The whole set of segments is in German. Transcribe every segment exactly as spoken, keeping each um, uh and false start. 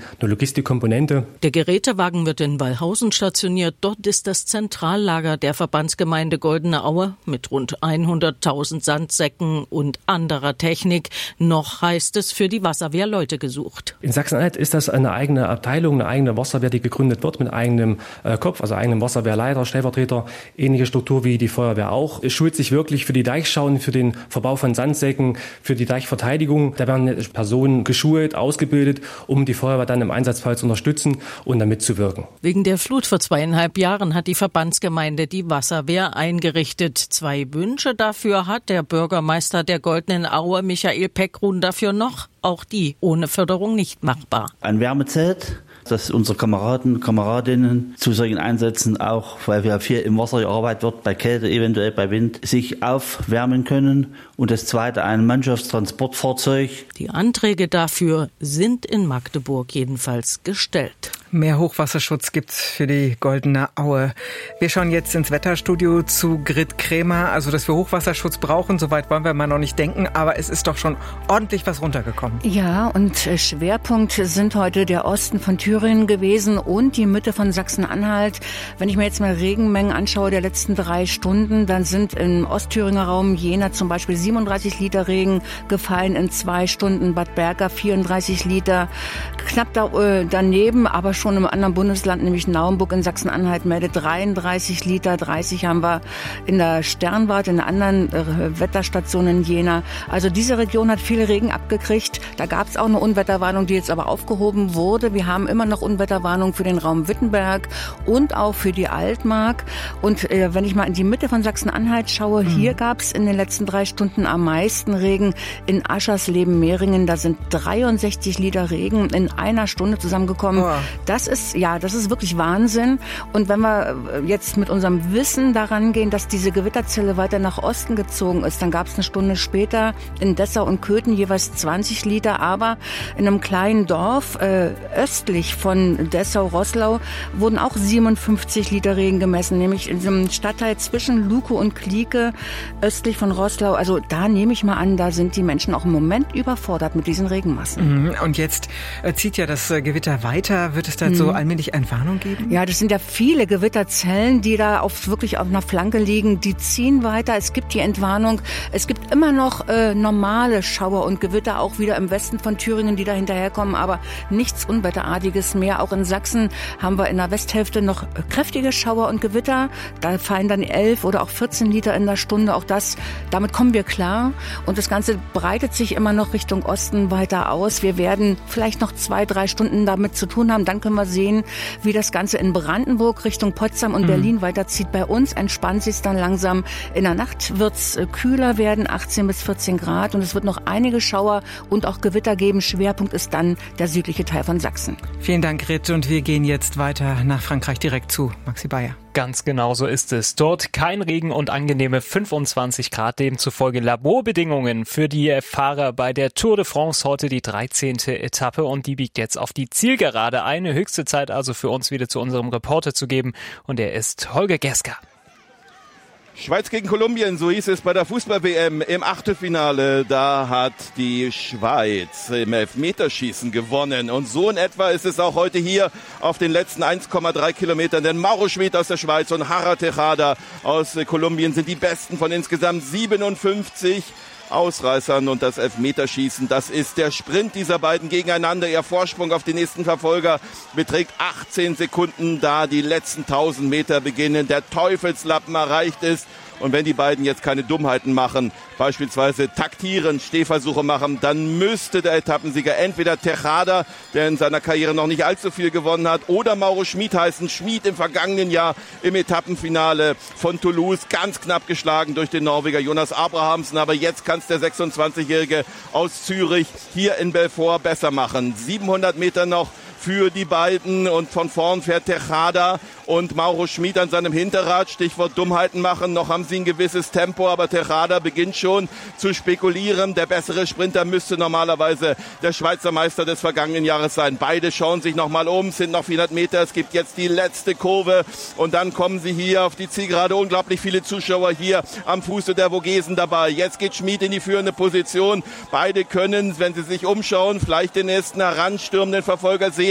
eine Logistikkomponente. Der Gerätewagen wird in Wallhausen stationiert. Dort ist das Zentrallager der Verbandsgemeinde Goldene Aue mit rund hunderttausend Sandsäcken und anderer Technik. Noch heißt es für die Wasserwehrleute gesucht. In Sachsen-Anhalt ist das eine eigene Abteilung, eine eigene Wasserwehr, die gegründet wird mit eigenem äh, Kopf, also eigenem Wasserwehrleiter, Stellvertreter, ähnliche Struktur wie die Feuerwehr auch. Es schult sich wirklich für die Deichschauen, für den Verbau von Sandsäcken, für die Deichverteidigung. Da werden Personen geschult, ausgebildet, um die Feuerwehr dann im Einsatzfall zu unterstützen und damit zu wirken. Wegen der Flut vor zweieinhalb Jahren hat die Verbandsgemeinde die Wasserwehr eingerichtet. Zwei Wünsche dafür hat der Bürgermeister der Goldenen Aue, Michael Peckrun, dafür noch. Auch die ohne Förderung nicht machbar. Ein Wärmezelt, dass unsere Kameraden, Kameradinnen zu solchen Einsätzen auch, weil wir viel im Wasser gearbeitet wird, bei Kälte, eventuell bei Wind, sich aufwärmen können. Und das zweite, ein Mannschaftstransportfahrzeug. Die Anträge dafür sind in Magdeburg jedenfalls gestellt. Mehr Hochwasserschutz gibt's für die Goldene Aue. Wir schauen jetzt ins Wetterstudio zu Grit Krämer. Also, dass wir Hochwasserschutz brauchen, soweit wollen wir mal noch nicht denken. Aber es ist doch schon ordentlich was runtergekommen. Ja, und Schwerpunkt sind heute der Osten von Thüringen gewesen und die Mitte von Sachsen-Anhalt. Wenn ich mir jetzt mal Regenmengen anschaue der letzten drei Stunden, dann sind im Ostthüringer Raum Jena zum Beispiel siebenunddreißig Liter Regen gefallen in zwei Stunden. Bad Berka vierunddreißig Liter. Knapp da, äh, daneben, aber schon im anderen Bundesland, nämlich Naumburg in Sachsen-Anhalt, meldet dreiunddreißig Liter. dreißig haben wir in der Sternwarte, in der anderen äh, Wetterstation in Jena. Also diese Region hat viel Regen abgekriegt. Da gab es auch eine Unwetterwarnung, die jetzt aber aufgehoben wurde. Wir haben immer noch Unwetterwarnung für den Raum Wittenberg und auch für die Altmark. Und äh, wenn ich mal in die Mitte von Sachsen-Anhalt schaue, mhm. hier gab es in den letzten drei Stunden am meisten Regen in Aschersleben-Mehringen. Da sind dreiundsechzig Liter Regen in einer Stunde zusammengekommen. Oh. Das ist, ja, das ist wirklich Wahnsinn. Und wenn wir jetzt mit unserem Wissen daran gehen, dass diese Gewitterzelle weiter nach Osten gezogen ist, dann gab es eine Stunde später in Dessau und Köthen jeweils zwanzig Liter. Aber in einem kleinen Dorf äh, östlich von Dessau-Roßlau wurden auch siebenundfünfzig Liter Regen gemessen, nämlich in einem Stadtteil zwischen Lukow und Klieke, östlich von Roßlau. Also da nehme ich mal an, da sind die Menschen auch im Moment überfordert mit diesen Regenmassen. Und jetzt äh, zieht ja das äh, Gewitter weiter. Wird es da mhm. so allmählich Entwarnung geben? Ja, das sind ja viele Gewitterzellen, die da auf, wirklich auf einer Flanke liegen. Die ziehen weiter. Es gibt die Entwarnung. Es gibt immer noch äh, normale Schauer und Gewitter, auch wieder im Westen von Thüringen, die da hinterherkommen, aber nichts Unwetterartiges mehr. Auch in Sachsen haben wir in der Westhälfte noch kräftige Schauer und Gewitter. Da fallen dann elf oder auch vierzehn Liter in der Stunde. Auch das, damit kommen wir klar. Und das Ganze breitet sich immer noch Richtung Osten weiter aus. Wir werden vielleicht noch zwei, drei Stunden damit zu tun haben. Dann können wir sehen, wie das Ganze in Brandenburg Richtung Potsdam und mhm. Berlin weiterzieht. Bei uns entspannt sich es dann langsam. In der Nacht wird es kühler werden, achtzehn bis vierzehn Grad. Und es wird noch einige Schauer und auch Gewitter geben. Schwerpunkt ist dann der südliche Teil von Sachsen. Vielen Dank, Grit. Und wir gehen jetzt weiter nach Frankreich direkt zu Maxi Bayer. Ganz genau so ist es. Dort kein Regen und angenehme fünfundzwanzig Grad, demzufolge Laborbedingungen für die Fahrer bei der Tour de France, heute die dreizehnte Etappe und die biegt jetzt auf die Zielgerade ein. Höchste Zeit also für uns wieder zu unserem Reporter zu geben und er ist Holger Geska. Schweiz gegen Kolumbien, so hieß es bei der Fußball-W M im Achtelfinale. Da hat die Schweiz im Elfmeterschießen gewonnen. Und so in etwa ist es auch heute hier auf den letzten eins Komma drei Kilometern. Denn Mauro Schmid aus der Schweiz und Jara Tejada aus Kolumbien sind die besten von insgesamt siebenundfünfzig Ausreißern. Und das Elfmeterschießen, das ist der Sprint dieser beiden gegeneinander. Ihr Vorsprung auf den nächsten Verfolger beträgt achtzehn Sekunden, da die letzten tausend Meter beginnen. Der Teufelslappen erreicht ist. Und wenn die beiden jetzt keine Dummheiten machen, beispielsweise taktieren, Stehversuche machen, dann müsste der Etappensieger entweder Tejada, der in seiner Karriere noch nicht allzu viel gewonnen hat, oder Mauro Schmid heißen. Schmid im vergangenen Jahr im Etappenfinale von Toulouse ganz knapp geschlagen durch den Norweger Jonas Abrahamsen. Aber jetzt kann es der sechsundzwanzigjährige aus Zürich hier in Belfort besser machen. siebenhundert Meter noch für die beiden und von vorn fährt Tejada und Mauro Schmid an seinem Hinterrad. Stichwort Dummheiten machen. Noch haben sie ein gewisses Tempo, aber Tejada beginnt schon zu spekulieren. Der bessere Sprinter müsste normalerweise der Schweizer Meister des vergangenen Jahres sein. Beide schauen sich nochmal um, sind noch vierhundert Meter. Es gibt jetzt die letzte Kurve und dann kommen sie hier auf die Zielgerade. Unglaublich viele Zuschauer hier am Fuße der Vogesen dabei. Jetzt geht Schmid in die führende Position. Beide können, wenn sie sich umschauen, vielleicht den nächsten heranstürmenden Verfolger sehen.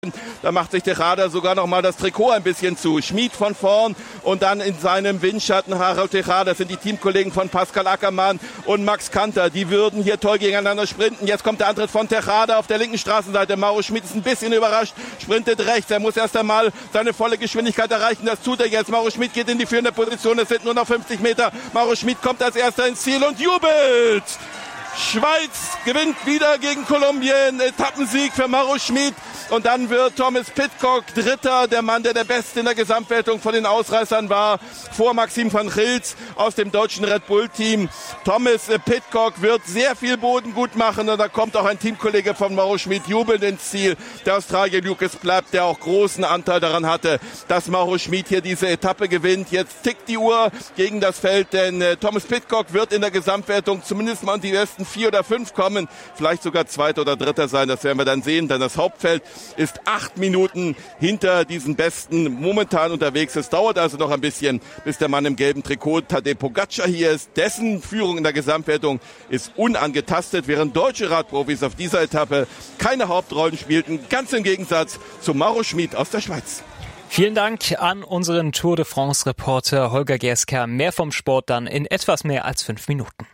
geben. Da macht sich Tejada sogar noch mal das Trikot ein bisschen zu. Schmid von vorn und dann in seinem Windschatten Harold Tejada. Das sind die Teamkollegen von Pascal Ackermann und Max Kanter. Die würden hier toll gegeneinander sprinten. Jetzt kommt der Antritt von Tejada auf der linken Straßenseite. Mauro Schmid ist ein bisschen überrascht, sprintet rechts. Er muss erst einmal seine volle Geschwindigkeit erreichen. Das tut er jetzt. Mauro Schmid geht in die führende Position. Es sind nur noch fünfzig Meter. Mauro Schmid kommt als erster ins Ziel und jubelt. Schweiz gewinnt wieder gegen Kolumbien. Etappensieg für Mauro Schmid. Und dann wird Thomas Pidcock Dritter, der Mann, der der Beste in der Gesamtwertung von den Ausreißern war, vor Maxim van Gils aus dem deutschen Red Bull-Team. Thomas Pidcock wird sehr viel Boden gut machen und da kommt auch ein Teamkollege von Mauro Schmid jubelnd ins Ziel. Der Australier Lucas Plapp, der auch großen Anteil daran hatte, dass Mauro Schmid hier diese Etappe gewinnt. Jetzt tickt die Uhr gegen das Feld, denn äh, Thomas Pidcock wird in der Gesamtwertung zumindest mal in die ersten vier oder fünf kommen, vielleicht sogar Zweiter oder Dritter sein, das werden wir dann sehen, denn das Hauptfeld ist acht Minuten hinter diesen Besten momentan unterwegs. Es dauert also noch ein bisschen, bis der Mann im gelben Trikot, Tadej Pogacar, hier ist. Dessen Führung in der Gesamtwertung ist unangetastet, während deutsche Radprofis auf dieser Etappe keine Hauptrollen spielten, ganz im Gegensatz zu Mauro Schmid aus der Schweiz. Vielen Dank an unseren Tour de France-Reporter Holger Gersker. Mehr vom Sport dann in etwas mehr als fünf Minuten.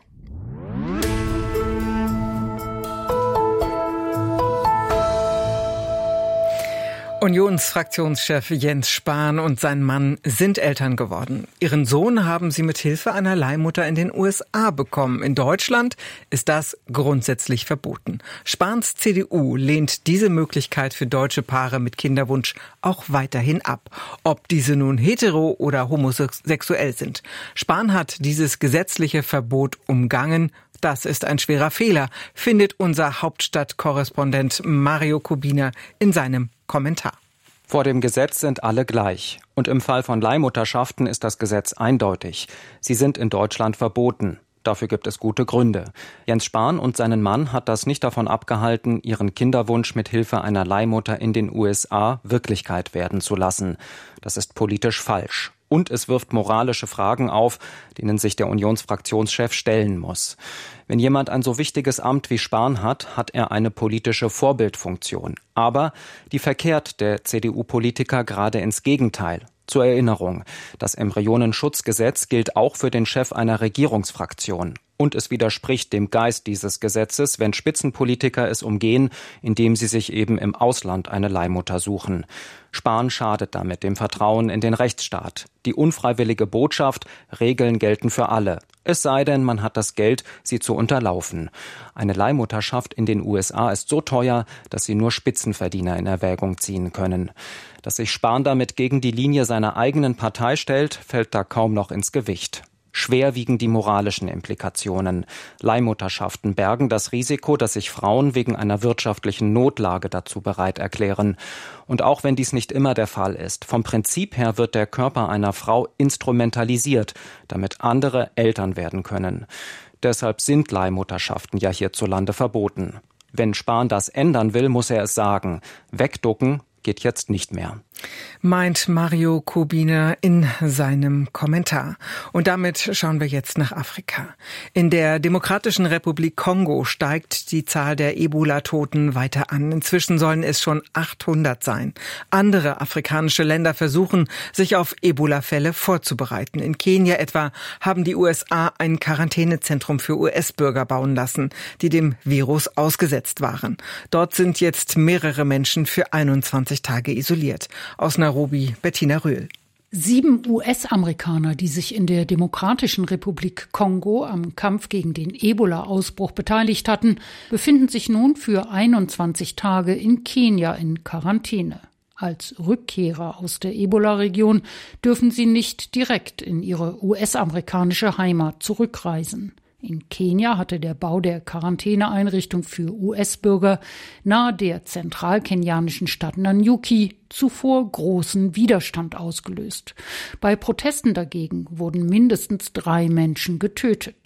Unionsfraktionschef Jens Spahn und sein Mann sind Eltern geworden. Ihren Sohn haben sie mit Hilfe einer Leihmutter in den U S A bekommen. In Deutschland ist das grundsätzlich verboten. Spahns C D U lehnt diese Möglichkeit für deutsche Paare mit Kinderwunsch auch weiterhin ab. Ob diese nun hetero oder homosexuell sind. Spahn hat dieses gesetzliche Verbot umgangen. Das ist ein schwerer Fehler, findet unser Hauptstadtkorrespondent Mario Kubina in seinem Kommentar. Vor dem Gesetz sind alle gleich. Und im Fall von Leihmutterschaften ist das Gesetz eindeutig. Sie sind in Deutschland verboten. Dafür gibt es gute Gründe. Jens Spahn und seinen Mann hat das nicht davon abgehalten, ihren Kinderwunsch mit Hilfe einer Leihmutter in den U S A Wirklichkeit werden zu lassen. Das ist politisch falsch. Und es wirft moralische Fragen auf, denen sich der Unionsfraktionschef stellen muss. Wenn jemand ein so wichtiges Amt wie Spahn hat, hat er eine politische Vorbildfunktion. Aber die verkehrt der C D U-Politiker gerade ins Gegenteil. Zur Erinnerung, das Embryonenschutzgesetz gilt auch für den Chef einer Regierungsfraktion. Und es widerspricht dem Geist dieses Gesetzes, wenn Spitzenpolitiker es umgehen, indem sie sich eben im Ausland eine Leihmutter suchen. Spahn schadet damit dem Vertrauen in den Rechtsstaat. Die unfreiwillige Botschaft, Regeln gelten für alle. Es sei denn, man hat das Geld, sie zu unterlaufen. Eine Leihmutterschaft in den U S A ist so teuer, dass sie nur Spitzenverdiener in Erwägung ziehen können. Dass sich Spahn damit gegen die Linie seiner eigenen Partei stellt, fällt da kaum noch ins Gewicht. Schwer wiegen die moralischen Implikationen. Leihmutterschaften bergen das Risiko, dass sich Frauen wegen einer wirtschaftlichen Notlage dazu bereit erklären. Und auch wenn dies nicht immer der Fall ist, vom Prinzip her wird der Körper einer Frau instrumentalisiert, damit andere Eltern werden können. Deshalb sind Leihmutterschaften ja hierzulande verboten. Wenn Spahn das ändern will, muss er es sagen. Wegducken geht jetzt nicht mehr. Meint Mario Kubina in seinem Kommentar. Und damit schauen wir jetzt nach Afrika. In der Demokratischen Republik Kongo steigt die Zahl der Ebola-Toten weiter an. Inzwischen sollen es schon achthundert sein. Andere afrikanische Länder versuchen, sich auf Ebola-Fälle vorzubereiten. In Kenia etwa haben die U S A ein Quarantänezentrum für U S-Bürger bauen lassen, die dem Virus ausgesetzt waren. Dort sind jetzt mehrere Menschen für einundzwanzig Tage isoliert. Aus Nairobi, Bettina Röhl. Sieben U S-Amerikaner, die sich in der Demokratischen Republik Kongo am Kampf gegen den Ebola-Ausbruch beteiligt hatten, befinden sich nun für einundzwanzig Tage in Kenia in Quarantäne. Als Rückkehrer aus der Ebola-Region dürfen sie nicht direkt in ihre U S-amerikanische Heimat zurückreisen. In Kenia hatte der Bau der Quarantäneeinrichtung für U S-Bürger nahe der zentralkenianischen Stadt Nanyuki zuvor großen Widerstand ausgelöst. Bei Protesten dagegen wurden mindestens drei Menschen getötet.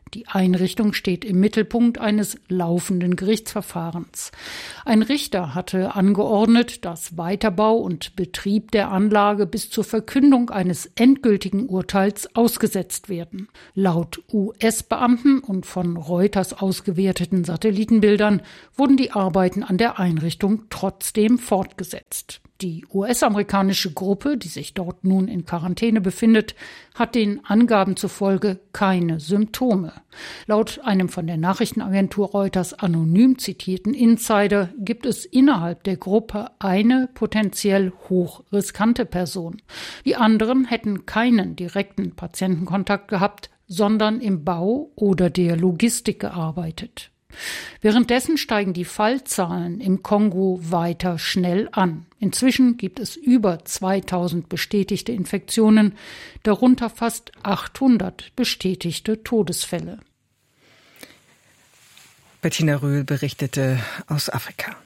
Die Einrichtung steht im Mittelpunkt eines laufenden Gerichtsverfahrens. Ein Richter hatte angeordnet, dass Weiterbau und Betrieb der Anlage bis zur Verkündung eines endgültigen Urteils ausgesetzt werden. Laut U S-Beamten und von Reuters ausgewerteten Satellitenbildern wurden die Arbeiten an der Einrichtung trotzdem fortgesetzt. Die U S-amerikanische Gruppe, die sich dort nun in Quarantäne befindet, hat den Angaben zufolge keine Symptome. Laut einem von der Nachrichtenagentur Reuters anonym zitierten Insider gibt es innerhalb der Gruppe eine potenziell hochriskante Person. Die anderen hätten keinen direkten Patientenkontakt gehabt, sondern im Bau oder der Logistik gearbeitet. Währenddessen steigen die Fallzahlen im Kongo weiter schnell an. Inzwischen gibt es über zweitausend bestätigte Infektionen, darunter fast achthundert bestätigte Todesfälle. Bettina Rühl berichtete aus Afrika.